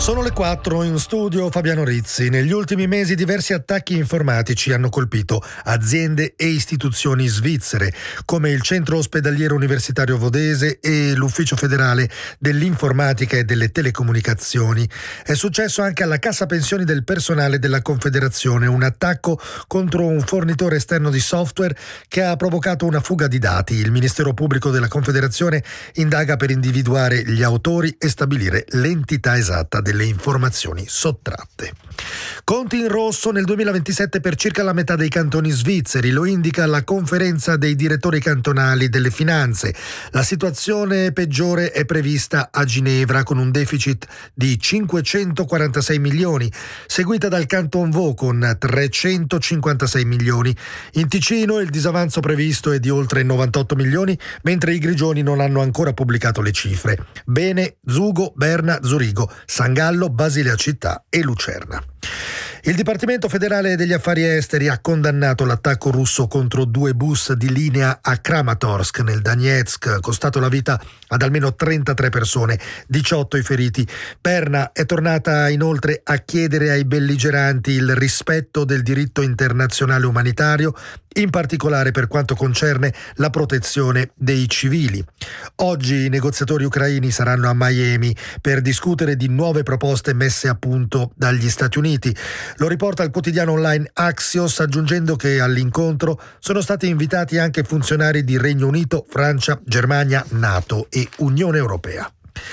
Sono le 4 in studio Fabiano Rizzi. Negli ultimi mesi diversi attacchi informatici hanno colpito aziende e istituzioni svizzere, come il Centro Ospedaliero Universitario Vodese e l'Ufficio Federale dell'Informatica e delle Telecomunicazioni. È successo anche alla Cassa Pensioni del Personale della Confederazione, un attacco contro un fornitore esterno di software che ha provocato una fuga di dati. Il Ministero Pubblico della Confederazione indaga per individuare gli autori e stabilire l'entità esatta delle informazioni sottratte. Conti in rosso nel 2027 per circa la metà dei cantoni svizzeri, lo indica la conferenza dei direttori cantonali delle finanze. La situazione peggiore è prevista a Ginevra con un deficit di 546 milioni, seguita dal Canton Vaud con 356 milioni. In Ticino il disavanzo previsto è di oltre 98 milioni, mentre i Grigioni non hanno ancora pubblicato le cifre. Bene, Zugo, Berna, Zurigo, San Gallo, Basilea Città e Lucerna. Il Dipartimento federale degli affari esteri ha condannato l'attacco russo contro 2 bus di linea a Kramatorsk nel Donetsk, costato la vita ad almeno 33 persone, 18 i feriti. Berna è tornata inoltre a chiedere ai belligeranti il rispetto del diritto internazionale umanitario, in particolare per quanto concerne la protezione dei civili. Oggi i negoziatori ucraini saranno a Miami per discutere di nuove proposte messe a punto dagli Stati Uniti. Lo riporta il quotidiano online Axios, aggiungendo che all'incontro sono stati invitati anche funzionari di Regno Unito, Francia, Germania, NATO e Unione Europea.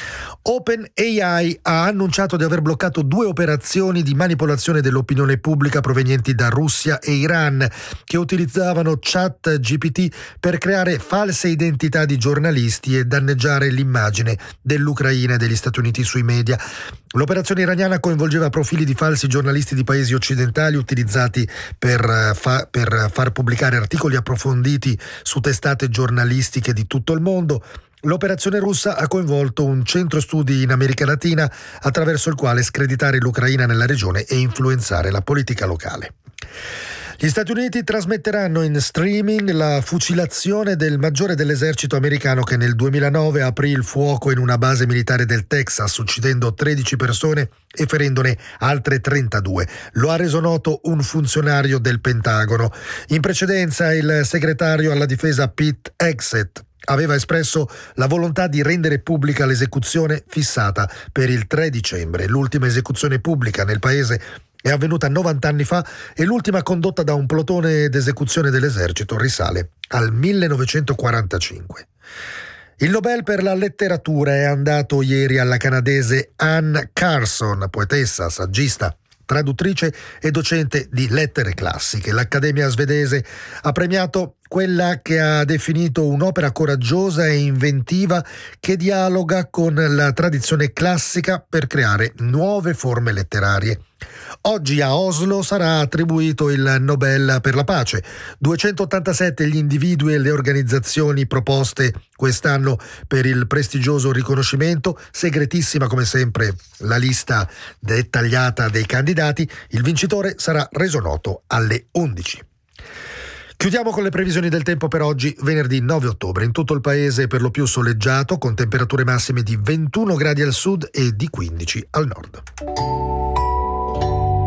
OpenAI ha annunciato di aver bloccato 2 operazioni di manipolazione dell'opinione pubblica provenienti da Russia e Iran, che utilizzavano ChatGPT per creare false identità di giornalisti e danneggiare l'immagine dell'Ucraina e degli Stati Uniti sui media. L'operazione iraniana coinvolgeva profili di falsi giornalisti di paesi occidentali utilizzati per far pubblicare articoli approfonditi su testate giornalistiche di tutto il mondo. L'operazione russa ha coinvolto un centro studi in America Latina attraverso il quale screditare l'Ucraina nella regione e influenzare la politica locale. Gli Stati Uniti trasmetteranno in streaming la fucilazione del maggiore dell'esercito americano che nel 2009 aprì il fuoco in una base militare del Texas, uccidendo 13 persone e ferendone altre 32. Lo ha reso noto un funzionario del Pentagono. In precedenza il segretario alla difesa Pete Hegseth aveva espresso la volontà di rendere pubblica l'esecuzione fissata per il 3 dicembre. L'ultima esecuzione pubblica nel paese è avvenuta 90 anni fa e l'ultima condotta da un plotone d'esecuzione dell'esercito risale al 1945. Il Nobel per la letteratura è andato ieri alla canadese Anne Carson, poetessa, saggista, traduttrice e docente di lettere classiche. L'Accademia svedese ha premiato quella che ha definito un'opera coraggiosa e inventiva che dialoga con la tradizione classica per creare nuove forme letterarie. Oggi a Oslo sarà attribuito il Nobel per la pace. 287 gli individui e le organizzazioni proposte quest'anno per il prestigioso riconoscimento. Segretissima come sempre la lista dettagliata dei candidati. Il vincitore sarà reso noto alle 11. Chiudiamo con le previsioni del tempo per oggi, venerdì 9 ottobre. In tutto il paese per lo più soleggiato, con temperature massime di 21 gradi al sud e di 15 al nord.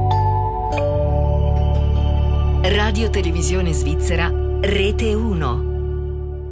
Radio Televisione Svizzera, Rete 1.